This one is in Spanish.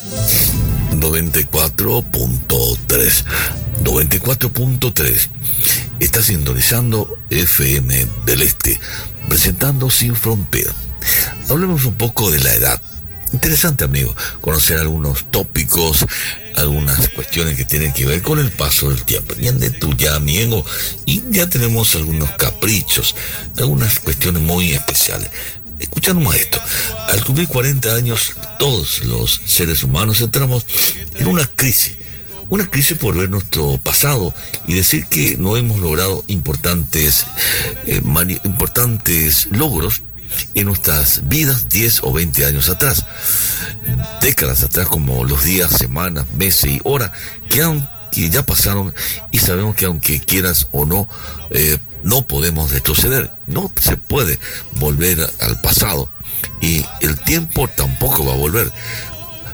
94.3. 94.3. Está sintonizando FM del Este, presentando Sin Frontera. Hablemos un poco de la edad. Interesante, amigo, conocer algunos tópicos, algunas cuestiones que tienen que ver con el paso del tiempo. Yende tú ya, amigo, y ya tenemos algunos caprichos, algunas cuestiones muy especiales. Escuchamos esto. Al cumplir 40 años, todos los seres humanos entramos en una crisis. Una crisis por ver nuestro pasado y decir que no hemos logrado importantes logros en nuestras vidas 10 o 20 años atrás. Décadas atrás, como los días, semanas, meses y horas que ya pasaron, y sabemos que aunque quieras o no, no podemos retroceder, no se puede volver al pasado, y el tiempo tampoco va a volver.